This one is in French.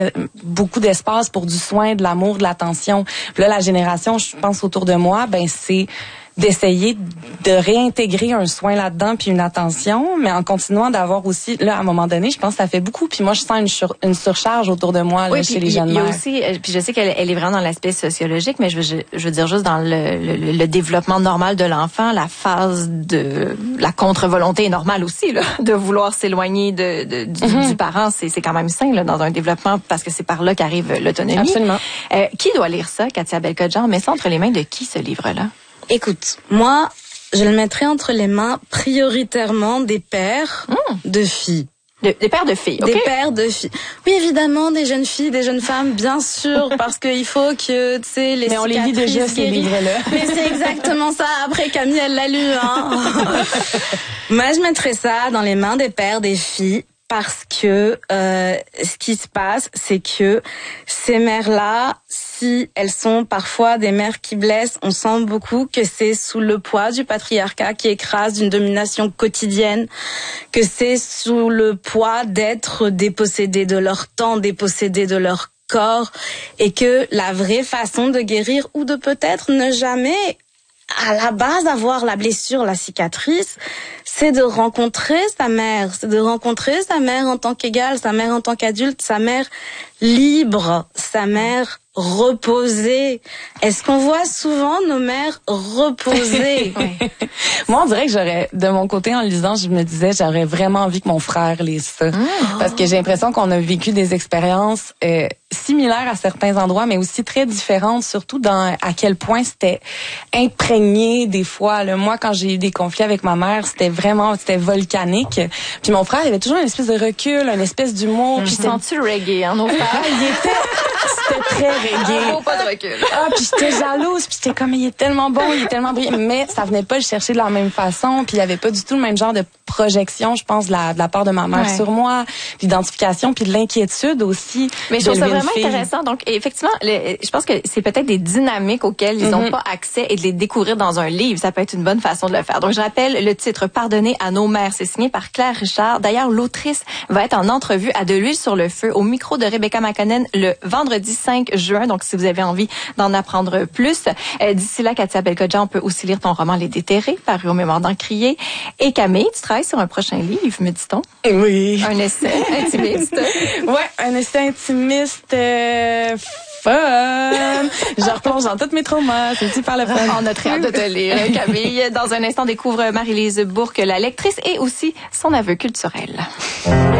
beaucoup d'espace pour du soin, de l'amour, de l'attention. Puis là, la génération, je pense autour de moi, ben c'est d'essayer de réintégrer un soin là-dedans puis une attention, mais en continuant d'avoir aussi, là, à un moment donné, je pense que ça fait beaucoup. Puis moi, je sens une surcharge autour de moi, là, oui, chez les jeunes mères. Il y a aussi, puis je sais qu'elle est vraiment dans l'aspect sociologique, mais je veux dire juste dans le développement normal de l'enfant, la phase de la contre-volonté est normale aussi, là, de vouloir s'éloigner du parent, c'est quand même sain, là, dans un développement, parce que c'est par là qu'arrive l'autonomie. Absolument. Qui doit lire ça, Katia Belkhodja? On met ça entre les mains de qui, ce livre-là? Écoute, moi, je le mettrais entre les mains prioritairement des pères de filles. Des pères de filles, OK. Des pères de filles. Oui, évidemment, des jeunes filles, des jeunes femmes, bien sûr, parce qu'il faut que, tu sais, les mais on les lit déjà, ces livres-là. Mais c'est exactement ça. Après, Camille, elle l'a lu, hein. Moi, je mettrais ça dans les mains des pères des filles. Parce que ce qui se passe, c'est que ces mères-là, si elles sont parfois des mères qui blessent, on sent beaucoup que c'est sous le poids du patriarcat qui écrase, d'une domination quotidienne, que c'est sous le poids d'être dépossédées de leur temps, dépossédées de leur corps, et que la vraie façon de guérir ou de peut-être ne jamais à la base avoir la blessure, la cicatrice, c'est de rencontrer sa mère, en tant qu'égale, sa mère en tant qu'adulte, sa mère libre, sa mère reposée. Est-ce qu'on voit souvent nos mères reposées? Moi, on dirait que j'aurais, de mon côté, en lisant, je me disais, j'aurais vraiment envie que mon frère lise ça. Parce que j'ai l'impression qu'on a vécu des expériences similaires à certains endroits, mais aussi très différentes, surtout dans à quel point c'était imprégné des fois. Là. Moi, quand j'ai eu des conflits avec ma mère, c'était volcanique. Puis mon frère, il avait toujours une espèce de recul, une espèce d'humour. Puis sens-tu le reggae, hein, nos frères? C'était très reggae. Pas de recul. Puis j'étais jalouse, puis j'étais comme, il est tellement bon, il est tellement brillant. Mais ça venait pas le chercher de la même façon, puis il y avait pas du tout le même genre de projection, je pense, de la part de ma mère sur moi, l'identification, puis de l'inquiétude aussi. Mais je trouve ça vraiment intéressant. Donc, effectivement, je pense que c'est peut-être des dynamiques auxquelles ils n'ont pas accès, et de les découvrir dans un livre, ça peut être une bonne façon de le faire. Donc, je rappelle le titre « Pardonner à nos mères ». C'est signé par Claire Richard. D'ailleurs, l'autrice va être en entrevue à De l'huile sur le feu au micro de Rebecca McConnell le vendredi 5 juin. Donc, si vous avez envie d'en apprendre plus. D'ici là, Katia Belkhodja, on peut aussi lire ton roman « Les déterrés », paru aux Mémoires d'Encrier. Et Camille, tu travailles sur un prochain livre, me dit-on? Oui. Un essai intimiste. Ouais, un essai intimiste fun. Je replonge dans tous mes traumas. C'est super le fun. On a très hâte de te lire, Camille. Dans un instant, découvre Marie-Lise Bourque, la lectrice, et aussi son aveu culturel.